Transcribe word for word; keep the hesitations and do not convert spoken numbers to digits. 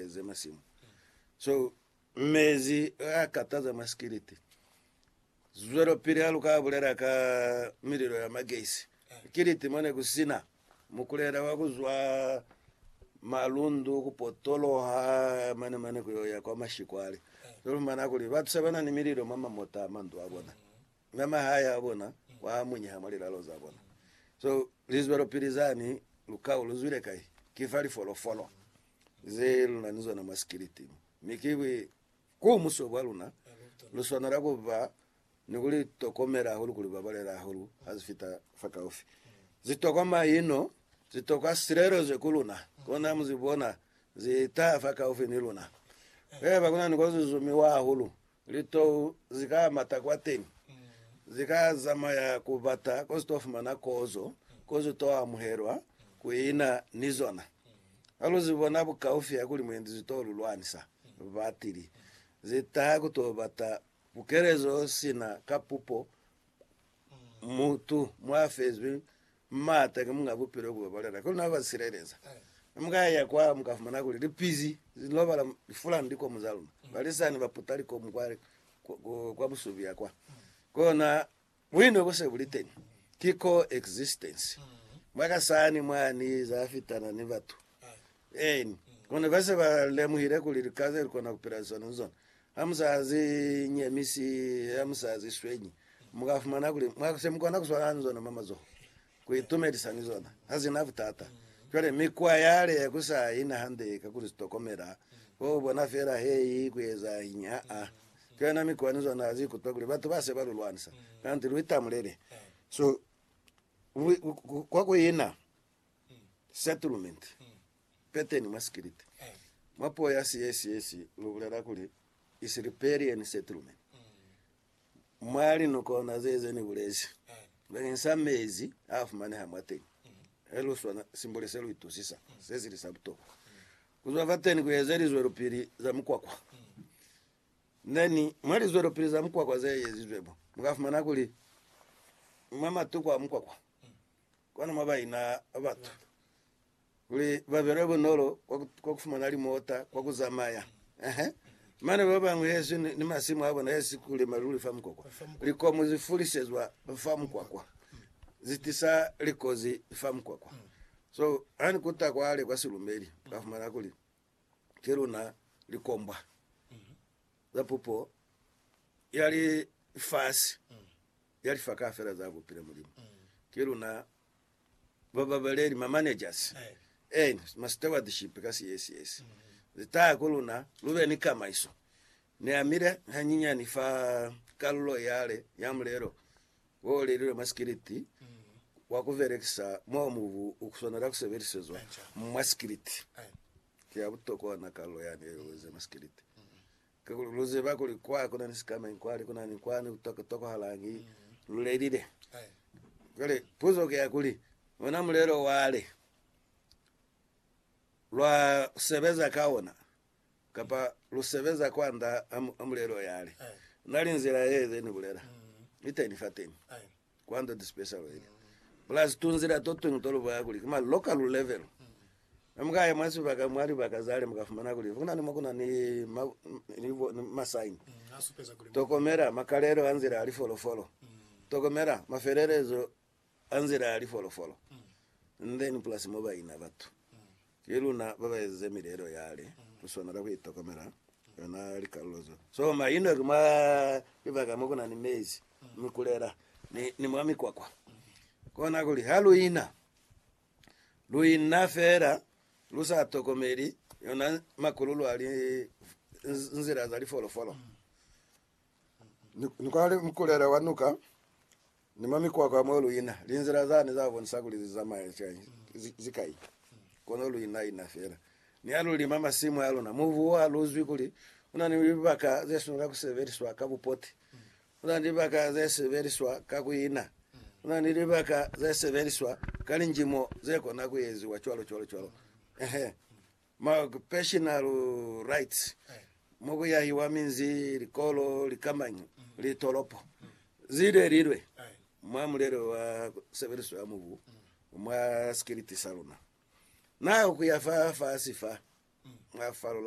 zema simu. So mezi akataza maskiriti. Zwero piri aluka bulera ka miriro ya magesi. Kiriti mone kusina mukulera wakuzwa malundu kupotolo ha mane mane kuyoya kwa mashikwali. Zoro mana kuli batu sabana ni miriro mama mota mandu abona. Mama haya abona wa munyi hamalira loza abona. So lizwero piri zani luka uluzwire kai kifali follow follow. Zelu na nizo na maskiriti. Mikiwi ku musobwa luna luswana rako ba nikuli tokomera hulu kuli babalera hulu hazifita faka ofi zitokoma ino zitoka sirero zekuluna kona muzibona zita faka ofi niluna eh bakuna nikozo zumiwa hulu lito zika matakwateni zika zama ya kubata kostofu mana kozo kozo toa muherwa kuina nizona alo zibona buka ofi yakuli mwendi zitolu lwanisa batiri zita kutobata bukerezo sina kapupo mutu mwa Facebook mata kama bupiro kubalera ko nabasirereza mugaya kwa mukafumana kuli lipizi zilobala fulani ndiko muzaluma balisani baputali ko mkware kwa busubya kwa kona wino kose buliteni kiko existence mwaka sani mwani zafitana ni batu eh kona base balemuhire kuli kaze kona operation zone amsazi nyemisi amsazi swenyi mugafumana kuli mwakuse mukona kuswana nzona mama zo kuitumedisa zona hazina vutata kale mikwa yale yakusa ina hande kakuri stokomera bo bona fera heyi kweza inya a kana mikwa nzona azi kutokuli batu base balulwanisa kandi ruitamulele so kwa kuina settlement peteni maskiriti mapo ya C S S lubulera kuli is riparian settlement mwali nukona zeze ni bulezi Bagi nsamezi afu mane hamwate elo swana simboleselo itusisa sezili sabuto kuzwa vateni kuyezeli zwero piri za mkwakwa nani mwali zwero piri za mkwakwa ze yezizwebo mukafu manakuli mama tukwa mkwakwa kwana mabaina abatu kuli baberebo nolo kwa kufumana limota kwa kuzamaya ehe mane baba ngwesu ni masimu abo na yesi kule maruli famu kwakwa liko muzifulisezwa famu kwakwa zitisa likozi famu kwakwa so ani kuta kwa ale kwa silumeli kafumana kuli kiruna likombwa za popo yali fasi yali faka fera za bupira mulimo kiruna baba baleri ma managers eh stewardship kasi yes yes zita kuluna lube ni kama iso ne amire hanyinya ni fa kallo yale yamlero wole lile maskiriti wakuverekisa mo muvu ukusonera kuseverisezwa maskiriti kia butoko na kallo yani weze maskiriti kakuluze bakuli kwa kuna nisikama inkwali kuna ni kwani kutoka toko halangi lule lile kale puzo kia kuli wana mlero wale lwa sebeza kaona kapa lusebeza kwanda am, amulero yale nali nzira yeze ni bulera iteni fateni kwanda dispensary ile plus tunzira toto ngitolo baya kuli kama local level amgaya mwasi baka mwali bakazale mukafumana kuli kuna ni makuna ni masaini tokomera makalero anzira ali follow follow tokomera mafererezo anzira ali follow follow and then plus moba ina batu yeluna baba ezemirero yale kusonera kwitokomera yana likalozo so maino kuma bibaga mukuna ni mezi mikulera ni ni mwami kwakwa kona kuli haluina luina fera lusa tokomeri yona makululu ali nzira zali follow follow nikwale mkulera wanuka ni mwami kwakwa mwelu ina linzira zane zabo nsakuli zama zikai kono luina ina fera ni alu li mama simu alu na muvu aluzwi kuli una ni baka zesunura kuseveriswa kabupoti una ni baka zeseveriswa kakuina una ni baka zeseveriswa kalinjimo zeko na kuyezi wa chwalo chwalo chwalo ehe ma personal rights mogo ya hiwa minzi likolo likamanyi litolopo zile rilwe mwamulero wa severiswa muvu mwa security salona nayo kuyafa fa sifa mwa falo